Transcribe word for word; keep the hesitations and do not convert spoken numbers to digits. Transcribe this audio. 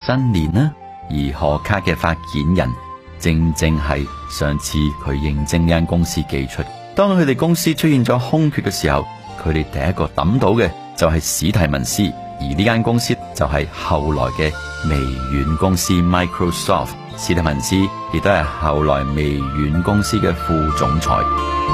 新年啦。而賀卡嘅發件人正正係上次佢應徵呢間公司寄出。當佢哋公司出現咗空缺嘅時候，佢哋第一個抌到嘅就係史提文斯，而呢間公司就係後來嘅微軟公司 Microsoft。史提文斯亦都係後來微軟公司嘅副總裁。